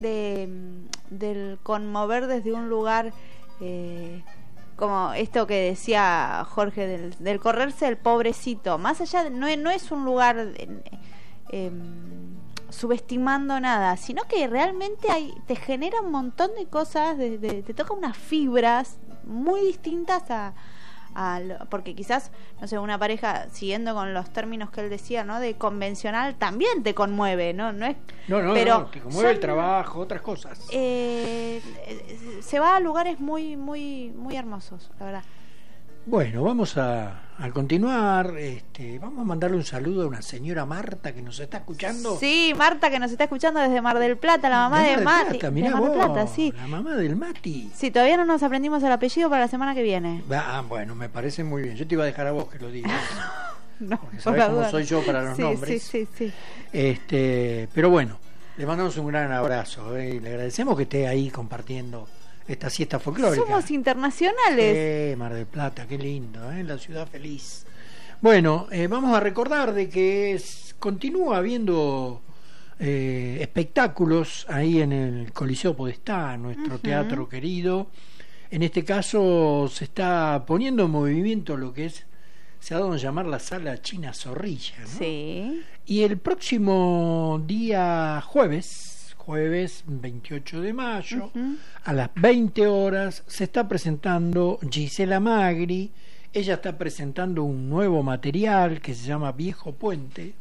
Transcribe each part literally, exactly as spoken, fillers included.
de, del conmover desde un lugar eh, como esto que decía Jorge del, del correrse el pobrecito, más allá de, no, es, no es un lugar eh, eh, subestimando nada, sino que realmente hay, te genera un montón de cosas, de, de, te toca unas fibras muy distintas a Al, porque quizás, no sé, una pareja, siguiendo con los términos que él decía, ¿no? De convencional, también te conmueve, ¿no? No es, no, no, pero no, te conmueve son, el trabajo, otras cosas. Eh, se va a lugares muy, muy, muy hermosos, la verdad. Bueno, vamos a, a continuar. Este, vamos a mandarle un saludo a una señora Marta que nos está escuchando. Sí, Marta, que nos está escuchando desde Mar del Plata, la mamá de, de Mati. Plata, mirá de Mar del vos, Plata, sí. La mamá del Mati. Sí, todavía no nos aprendimos el apellido para la semana que viene. Ah, bueno, me parece muy bien. Yo te iba a dejar a vos que lo digas. No, porque sabés cómo soy yo para los sí, nombres. Sí, sí, sí. Este, pero bueno, le mandamos un gran abrazo. ¿eh? Y le agradecemos que esté ahí compartiendo esta siesta folclórica. Somos internacionales. Eh, Mar del Plata, qué lindo, ¿eh? La ciudad feliz. Bueno, eh, vamos a recordar de que es, continúa habiendo eh, espectáculos ahí en el Coliseo Podestá, nuestro uh-huh. teatro querido. En este caso se está poniendo en movimiento lo que es, se ha dado a llamar la Sala China Zorrilla, ¿no? Sí. Y el próximo día jueves, jueves veintiocho de mayo, uh-huh. a las veinte horas, se está presentando Gisela Magri. Ella está presentando un nuevo material que se llama Viejo Puente,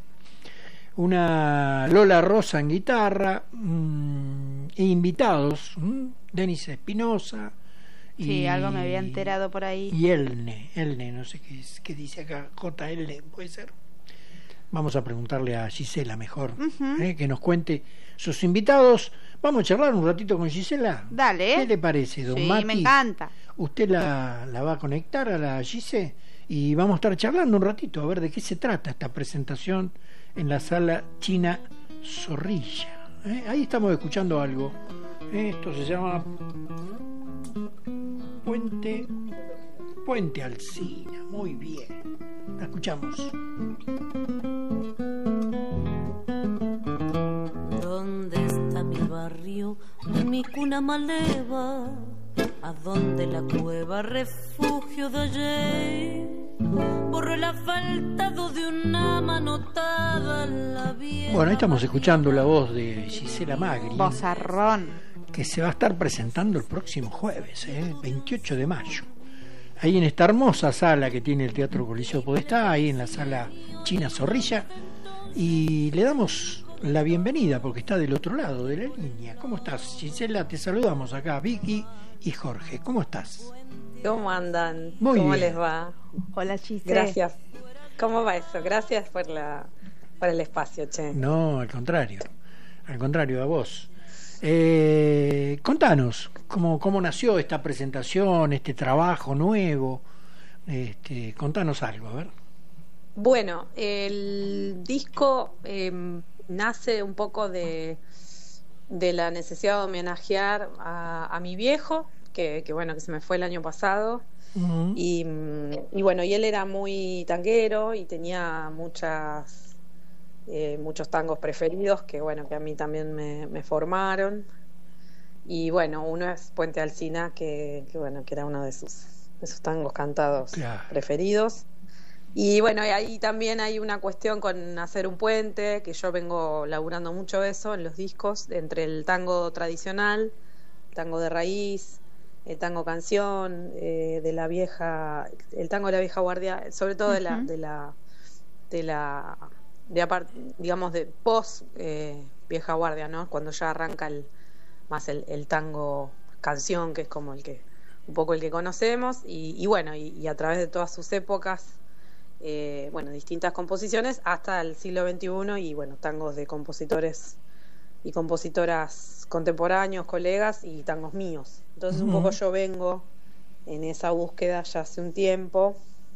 una Lola Rosa en guitarra, mmm, e invitados, mmm, Denis Espinosa. Sí, y, algo me había enterado por ahí. Y Elne, Elne, no sé qué, qué dice acá, J L, puede ser. Vamos a preguntarle a Gisela mejor, uh-huh. eh, que nos cuente sus invitados. Vamos a charlar un ratito con Gisela. Dale. ¿Qué le parece, don sí, Mati? Me encanta. Usted la, la va a conectar a la Gise y vamos a estar charlando un ratito a ver de qué se trata esta presentación en la Sala China Zorrilla. ¿eh? Ahí estamos escuchando algo. Esto se llama Puente Puente Alsina. Muy bien. La escuchamos. ¿Dónde está mi barrio, mi cuna maleva? ¿A dónde la cueva, refugio de ayer? Borro el asfaltado de una manotada la vieja. Bueno, ahí estamos escuchando la voz de Gisela Magri. Vozarrón. Que se va a estar presentando el próximo jueves, ¿eh? veintiocho de mayo. Ahí en esta hermosa sala que tiene el Teatro Coliseo Podestá, ahí en la Sala China Zorrilla. Y le damos la bienvenida porque está del otro lado de la línea. ¿Cómo estás, Gisela? Te saludamos acá, Vicky y Jorge. ¿Cómo estás? ¿Cómo andan? Muy ¿Cómo bien. les va? Hola, Gisela. Gracias. ¿Cómo va eso? Gracias por la por el espacio, che. No, al contrario. Al contrario, a vos. Eh, contanos, ¿cómo, cómo nació esta presentación, este trabajo nuevo? Este, contanos algo, a ver. Bueno, el disco eh, nace un poco de, de la necesidad de homenajear a, a mi viejo, que, que bueno, que se me fue el año pasado. Uh-huh. y, y bueno, y él era muy tanguero y tenía muchas eh, muchos tangos preferidos que bueno, que a mí también me, me formaron. Y bueno, uno es Puente Alsina, que, que bueno, que era uno de sus, de sus tangos cantados claro. preferidos. Y bueno, ahí también hay una cuestión con hacer un puente, que yo vengo laburando mucho eso en los discos, entre el tango tradicional, tango de raíz, el tango canción, eh, de la vieja, el tango de la vieja guardia, sobre todo de la, uh-huh. de la, de la, de apart, digamos de post eh, vieja guardia, ¿no? Cuando ya arranca el, más el, el tango canción, que es como el que, un poco el que conocemos, y, y bueno, y, y a través de todas sus épocas, eh, bueno, distintas composiciones, hasta el siglo veintiuno, y bueno, tangos de compositores y compositoras contemporáneos, colegas, y tangos míos. Entonces uh-huh. un poco yo vengo en esa búsqueda ya hace un tiempo,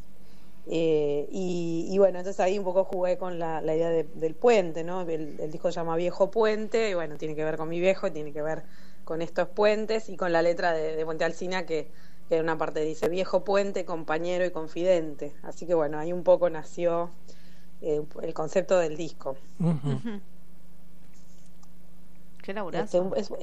eh, y, y bueno, entonces ahí un poco jugué con la, la idea de, del puente, ¿no? El, el disco se llama Viejo Puente, y bueno, tiene que ver con mi viejo, tiene que ver con estos puentes, y con la letra de, de Puente Alsina, que, que en una parte dice viejo puente, compañero y confidente. Así que bueno, ahí un poco nació eh, el concepto del disco. Uh-huh. Uh-huh. Qué laburazo. Este, es,